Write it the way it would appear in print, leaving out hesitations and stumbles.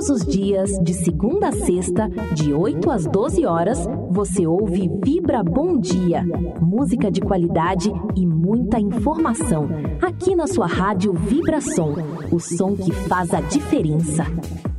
Todos os dias, de segunda a sexta, de 8 às 12 horas, você ouve Vibra Bom Dia. Música de qualidade e muita informação. Aqui na sua rádio Vibração. O som que faz a diferença.